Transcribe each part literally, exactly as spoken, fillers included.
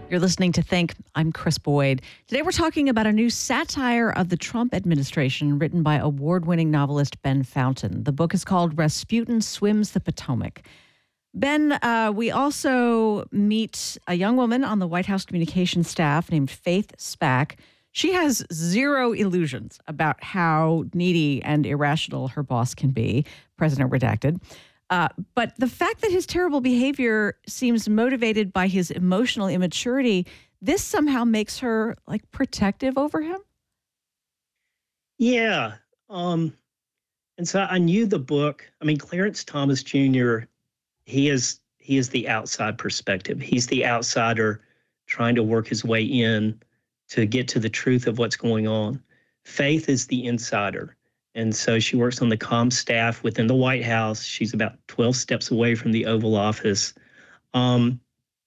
You're listening to Think. I'm Chris Boyd. Today we're talking about a new satire of the Trump administration written by award-winning novelist Ben Fountain. The book is called Rasputin Swims the Potomac. Ben, uh, we also meet a young woman on the White House communications staff named Faith Spack. She has zero illusions about how needy and irrational her boss can be, President Redacted. Uh, but the fact that his terrible behavior seems motivated by his emotional immaturity, this somehow makes her like protective over him. Yeah. Um, and so I knew the book. I mean, Clarence Thomas Junior, he is he is the outside perspective. He's the outsider trying to work his way in to get to the truth of what's going on. Faith is the insider. And so she works on the comm staff within the White House. She's about twelve steps away from the Oval Office. Um,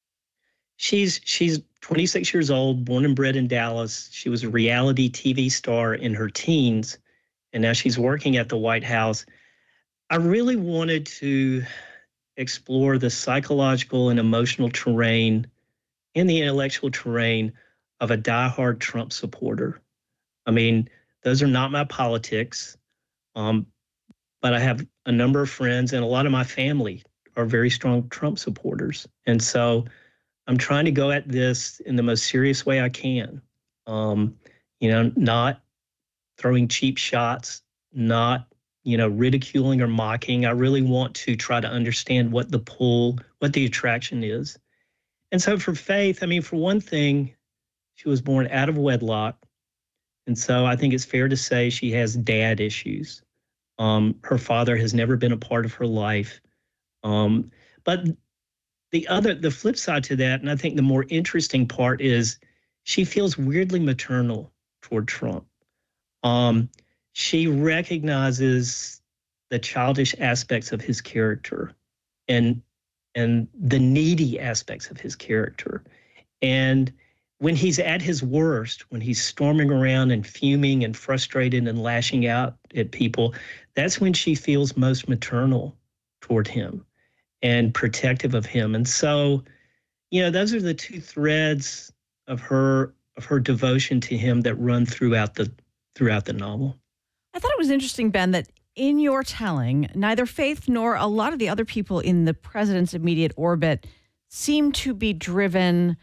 she's she's twenty-six years old, born and bred in Dallas. She was a reality T V star in her teens, and now she's working at the White House. I really wanted to explore the psychological and emotional terrain and the intellectual terrain of a diehard Trump supporter. I mean, those are not my politics. Um, but I have a number of friends, and a lot of my family are very strong Trump supporters. And so I'm trying to go at this in the most serious way I can. Um, you know, not throwing cheap shots, not, you know, ridiculing or mocking. I really want to try to understand what the pull, what the attraction is. And so for Faith, I mean, for one thing, she was born out of wedlock. And so I think it's fair to say she has dad issues. Um, her father has never been a part of her life. Um, but the other, the flip side to that, and I think the more interesting part is she feels weirdly maternal toward Trump. Um, she recognizes the childish aspects of his character and, and the needy aspects of his character. And when he's at his worst, when he's storming around and fuming and frustrated and lashing out at people, that's when she feels most maternal toward him and protective of him. And so, you know, those are the two threads of her of her devotion to him that run throughout the throughout the novel. I thought it was interesting, Ben, that in your telling, neither Faith nor a lot of the other people in the president's immediate orbit seem to be driven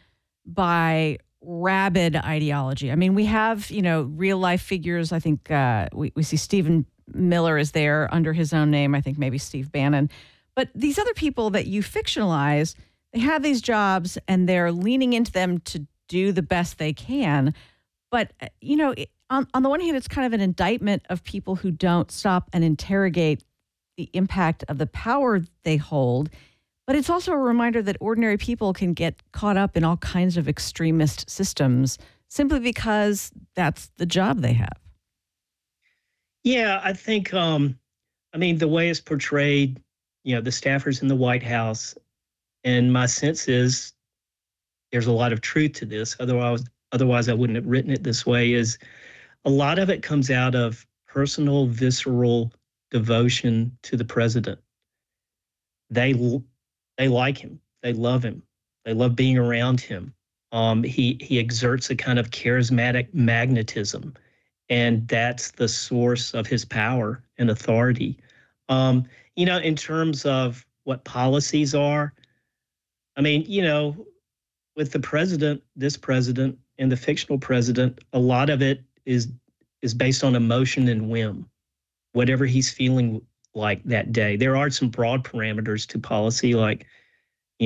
by rabid ideology. I mean, we have, you know, real life figures. I think uh, we, we see Stephen Miller is there under his own name. I think maybe Steve Bannon. But these other people that you fictionalize, they have these jobs and they're leaning into them to do the best they can. But, you know, on, on the one hand, it's kind of an indictment of people who don't stop and interrogate the impact of the power they hold. But it's also a reminder that ordinary people can get caught up in all kinds of extremist systems simply because that's the job they have. Yeah, I think, um, I mean, the way it's portrayed, you know, the staffers in the White House, and my sense is there's a lot of truth to this. Otherwise, otherwise I wouldn't have written it this way, is a lot of it comes out of personal, visceral devotion to the president. They They like him. They love him. They love being around him. Um, he he exerts a kind of charismatic magnetism, and that's the source of his power and authority. Um, you know, in terms of what policies are, I mean, you know, with the president, this president, and the fictional president, a lot of it is is based on emotion and whim, whatever he's feeling like that day. There are some broad parameters to policy, like